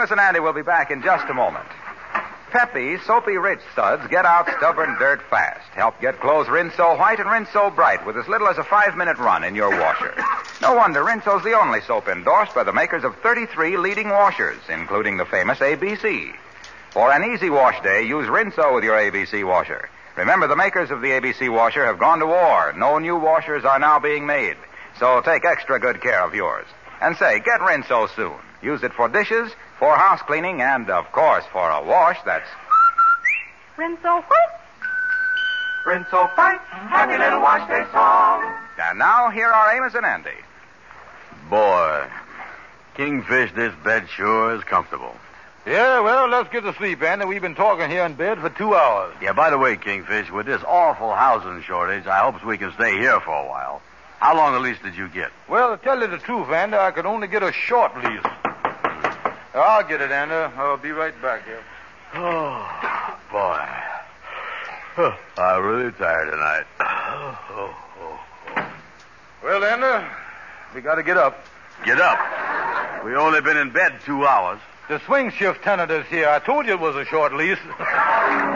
Amos and Andy will be back in just a moment. Peppy, soapy rich suds get out stubborn dirt fast. Help get clothes Rinso white and Rinso bright with as little as a 5-minute run in your washer. No wonder Rinso's the only soap endorsed by the makers of 33 leading washers, including the famous ABC. For an easy wash day, use Rinso with your ABC washer. Remember, the makers of the ABC washer have gone to war. No new washers are now being made. So take extra good care of yours. And say, get Rinso soon. Use it for dishes, for house cleaning, and, of course, for a wash that's... Rinso white. Rinso white. Happy little wash day song. And now, here are Amos and Andy. Boy, Kingfish, this bed sure is comfortable. Yeah, well, let's get to sleep, Andy. We've been talking here in bed for 2 hours. Yeah, by the way, Kingfish, with this awful housing shortage, I hope we can stay here for a while. How long a lease did you get? Well, to tell you the truth, Andy, I could only get a short lease. I'll get it, Andy. I'll be right back here. Oh, boy. I'm really tired tonight. Well, Andy, we got to get up. Get up. We only been in bed 2 hours. The swing shift tenant is here. I told you it was a short lease.